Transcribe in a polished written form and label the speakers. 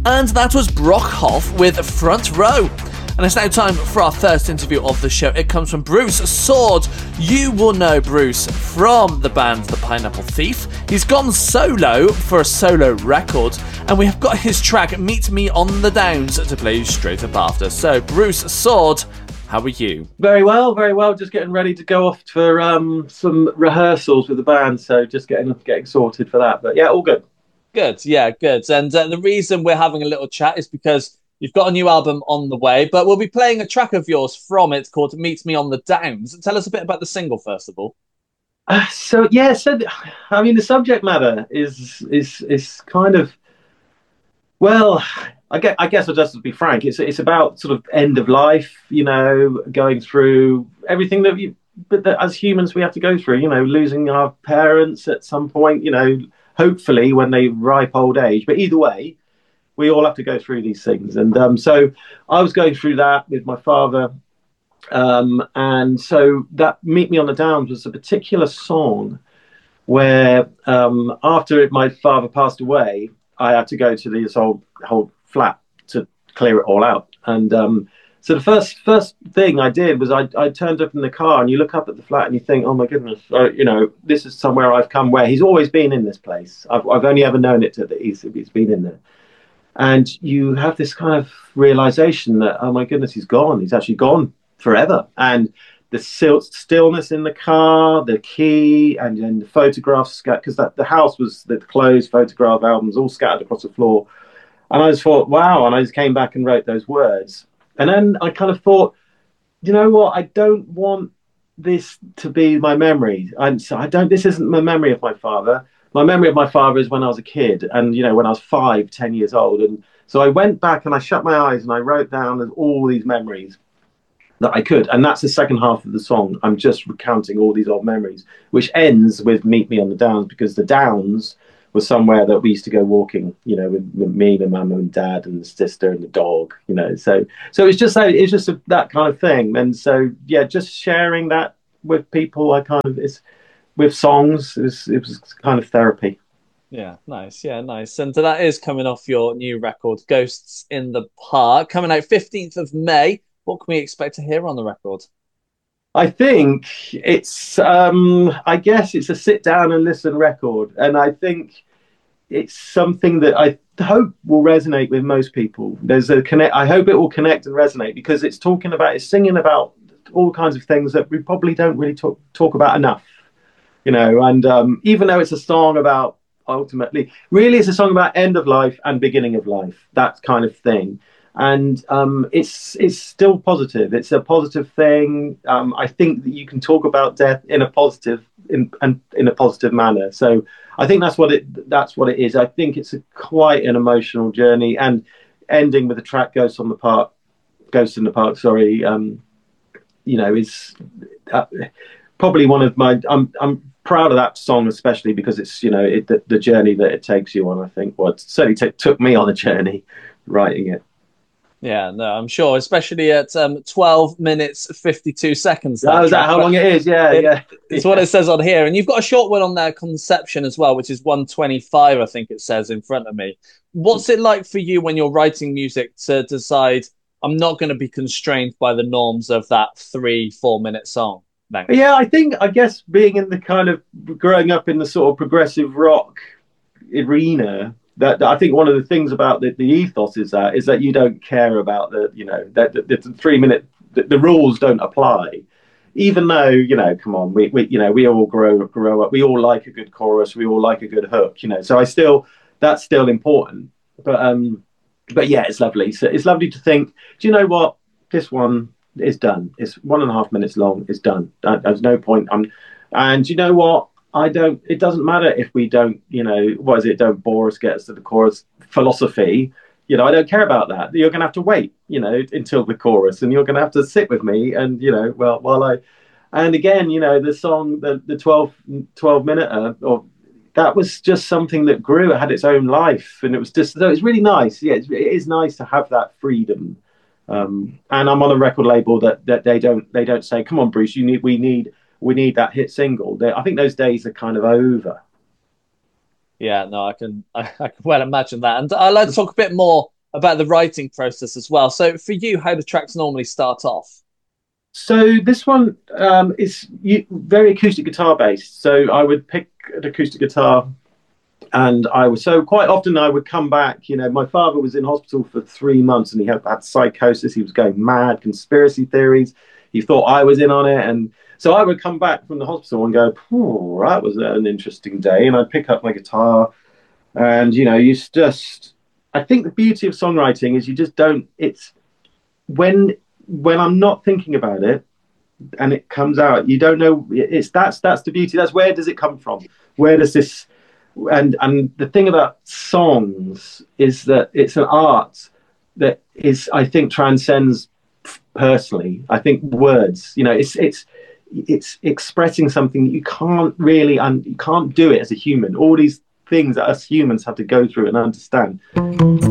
Speaker 1: And that was Brockhoff with Front Row. And it's now time for our first interview of the show. It comes from Bruce Sword. You will know Bruce from the band The Pineapple Thief. He's gone solo for a solo record, and we have got his track Meet Me on the Downs to play you straight up after. So, Bruce Sword, how are you?
Speaker 2: Very well, very well. Just getting ready to go off for some rehearsals with the band, so just getting sorted for that. But yeah, all good.
Speaker 1: Good, yeah, good. And the reason we're having a little chat is because you've got a new album on the way, but we'll be playing a track of yours from it called Meet Me on the Downs. Tell us a bit about the single, first of all.
Speaker 2: I mean, the subject matter is kind of, well, I guess I'll just be frank. It's about sort of end of life, going through everything that as humans we have to go through, losing our parents at some point, hopefully when they ripe old age. But either way, we all have to go through these things. And so I was going through that with my father. And so that Meet Me on the Downs was a particular song where after my father passed away, I had to go to this whole flat to clear it all out. And so the first thing I did was I turned up in the car, and you look up at the flat and you think, oh my goodness, this is somewhere I've come where he's always been in this place. I've only ever known it that he's been in there. And you have this kind of realization that, oh my goodness, he's gone. He's actually gone forever. And the stillness in the car, the key, and then the photographs, because the house was the closed photograph albums all scattered across the floor. And I just thought, wow. And I just came back and wrote those words. And then I kind of thought, you know what? I don't want this to be my memory. This isn't my memory of my father. My memory of my father is when I was a kid, and when I was 10 years old. And so I went back and I shut my eyes and I wrote down all these memories that I could. And that's the second half of the song. I'm just recounting all these old memories, which ends with Meet Me on the Downs, because the Downs was somewhere that we used to go walking, with me, my mum and dad and the sister and the dog, So it's just that kind of thing. And so, yeah, just sharing that with people, with songs, it was kind of therapy.
Speaker 1: Yeah, nice. Yeah, nice. And that is coming off your new record, Ghosts in the Park, coming out 15th of May. What can we expect to hear on the record?
Speaker 2: I think I guess it's a sit down and listen record. And I think it's something that I hope will resonate with most people. I hope it will connect and resonate, because it's singing about all kinds of things that we probably don't really talk about enough, and even though it's a song about ultimately, really it's a song about end of life and beginning of life, that kind of thing. And it's still positive. It's a positive thing. I think that you can talk about death in a positive manner. So I think that's what it is. I think it's quite an emotional journey, and ending with the track Ghosts in the Park. Sorry, is probably one of my. I'm proud of that song, especially because it's the journey that it takes you on. I think it certainly took me on a journey writing it.
Speaker 1: Yeah, no, I'm sure, especially at 12 minutes 52 seconds.
Speaker 2: Is that how long it is? Yeah.
Speaker 1: It's what it says on here. And you've got a short one on there, Conception, as well, which is 1:25, I think it says in front of me. What's it like for you when you're writing music to decide, I'm not going to be constrained by the norms of that 3-4 minute song? Thanks.
Speaker 2: Yeah, I guess being in the kind of growing up in the sort of progressive rock arena, that I think one of the things about the ethos is that you don't care about that the 3 minute, the rules don't apply, even though come on, we all grow up, we all like a good chorus, we all like a good hook, so that's still important, but yeah, it's lovely. So it's lovely to think, do you know what, this one is done, it's 1.5 minutes long, it's done, there's no point, and you know what, it doesn't matter if we don't, don't bore us, get us to the chorus philosophy. I don't care about that. You're going to have to wait, until the chorus, and you're going to have to sit with me. And, and again, the song, the 12 minute, that was just something that grew. It had its own life, and it was really nice. Yeah, it is nice to have that freedom. And I'm on a record label that they don't say, come on, Bruce, we need that hit single. I think those days are kind of over.
Speaker 1: Yeah, no, I can well imagine that. And I'd like to talk a bit more about the writing process as well. So for you, how do tracks normally start off?
Speaker 2: So this one is very acoustic guitar based. So I would pick an acoustic guitar, and quite often I would come back. You know, my father was in hospital for 3 months, and he had psychosis. He was going mad, conspiracy theories. He thought I was in on it, and so I would come back from the hospital and go, "Oh, that was an interesting day." And I'd pick up my guitar, and you just. I think the beauty of songwriting is you just don't. It's when I'm not thinking about it and it comes out, you don't know. That's the beauty. That's where does it come from? Where does this? And the thing about songs is that it's an art that is, I think, transcends personally. I think words. It's expressing something that you can't really, and you can't do it as a human. All these things that us humans have to go through and understand.